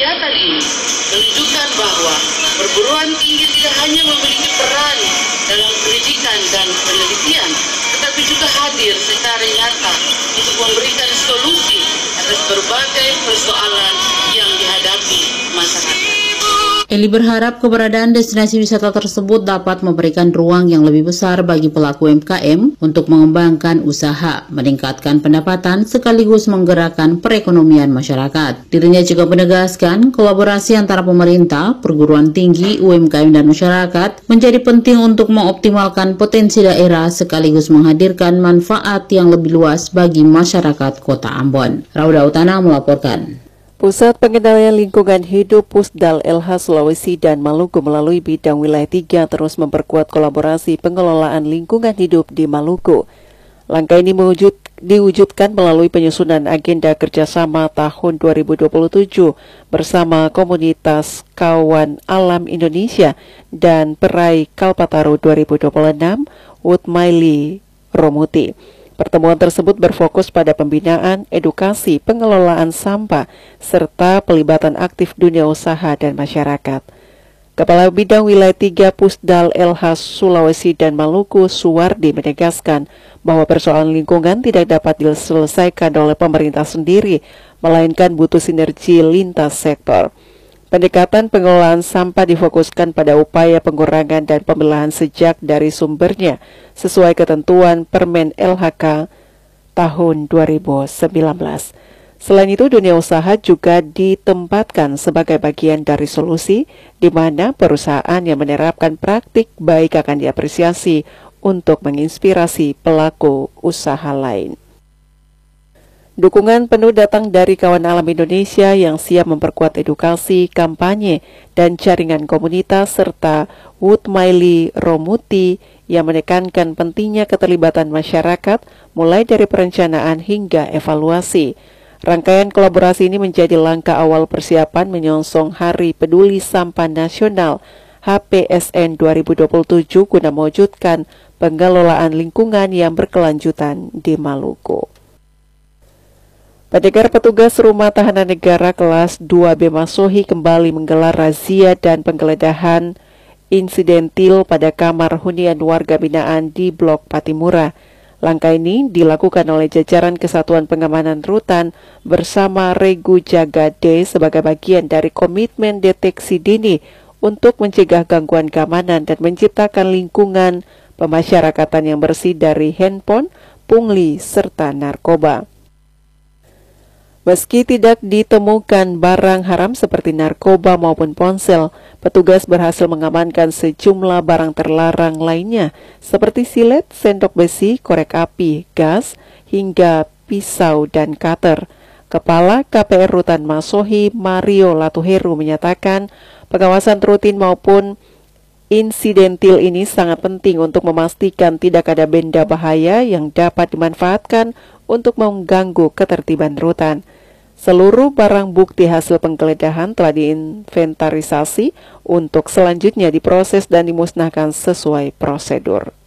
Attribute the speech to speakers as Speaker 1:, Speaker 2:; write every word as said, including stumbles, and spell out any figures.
Speaker 1: Kegiatan ini menunjukkan bahwa perguruan tinggi tidak hanya memiliki peran dalam pendidikan dan penelitian, tetapi juga hadir secara nyata untuk memberikan solusi atas berbagai persoalan yang dihadapi masyarakat.
Speaker 2: Eli berharap keberadaan destinasi wisata tersebut dapat memberikan ruang yang lebih besar bagi pelaku U M K M untuk mengembangkan usaha, meningkatkan pendapatan, sekaligus menggerakkan perekonomian masyarakat. Dirinya juga menegaskan kolaborasi antara pemerintah, perguruan tinggi, U M K M, dan masyarakat menjadi penting untuk mengoptimalkan potensi daerah sekaligus menghadirkan manfaat yang lebih luas bagi masyarakat Kota Ambon. Rauda Utana melaporkan.
Speaker 3: Pusat Pengendalian Lingkungan Hidup Pusdal L H Sulawesi dan Maluku melalui bidang wilayah tiga terus memperkuat kolaborasi pengelolaan lingkungan hidup di Maluku. Langkah ini mewujud, diwujudkan melalui penyusunan agenda kerjasama tahun dua ribu dua puluh tujuh bersama komunitas Kawan Alam Indonesia dan Peraih Kalpataru dua ribu dua puluh enam Woodmaili Romuti. Pertemuan tersebut berfokus pada pembinaan, edukasi, pengelolaan sampah, serta pelibatan aktif dunia usaha dan masyarakat. Kepala Bidang Wilayah tiga Pusdal L H Sulawesi dan Maluku, Suwardi, menegaskan bahwa persoalan lingkungan tidak dapat diselesaikan oleh pemerintah sendiri, melainkan butuh sinergi lintas sektor. Pendekatan pengelolaan sampah difokuskan pada upaya pengurangan dan pemilahan sejak dari sumbernya sesuai ketentuan Permen L H K tahun dua ribu sembilan belas. Selain itu, dunia usaha juga ditempatkan sebagai bagian dari solusi, di mana perusahaan yang menerapkan praktik baik akan diapresiasi untuk menginspirasi pelaku usaha lain. Dukungan penuh datang dari Kawan Alam Indonesia yang siap memperkuat edukasi, kampanye, dan jaringan komunitas, serta Woodmaili Romuti yang menekankan pentingnya keterlibatan masyarakat mulai dari perencanaan hingga evaluasi. Rangkaian kolaborasi ini menjadi langkah awal persiapan menyongsong Hari Peduli Sampah Nasional H P S N dua ribu dua puluh tujuh guna mewujudkan pengelolaan lingkungan yang berkelanjutan di Maluku. Pendengar, petugas Rumah Tahanan Negara kelas dua B Masohi kembali menggelar razia dan penggeledahan insidentil pada kamar hunian warga binaan di Blok Patimura. Langkah ini dilakukan oleh jajaran Kesatuan Pengamanan Rutan bersama Regu Jaga D sebagai bagian dari komitmen deteksi dini untuk mencegah gangguan keamanan dan menciptakan lingkungan pemasyarakatan yang bersih dari handphone, pungli, serta narkoba. Meski tidak ditemukan barang haram seperti narkoba maupun ponsel, petugas berhasil mengamankan sejumlah barang terlarang lainnya seperti silet, sendok besi, korek api, gas, hingga pisau dan cutter. Kepala K P R Rutan Masohi, Mario Latuheru, menyatakan pengawasan rutin maupun insidentil ini sangat penting untuk memastikan tidak ada benda bahaya yang dapat dimanfaatkan untuk mengganggu ketertiban rutan. Seluruh barang bukti hasil penggeledahan telah diinventarisasi untuk selanjutnya diproses dan dimusnahkan sesuai prosedur.